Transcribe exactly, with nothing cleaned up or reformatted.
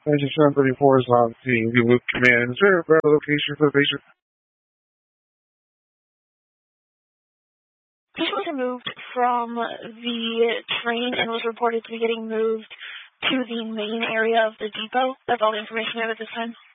ninety-seven thirty-four is on scene. We move command. Is there a better location for the patient? Patient was removed from the train and was reported to be getting moved to the main area of the depot. That's all the information I have at this time.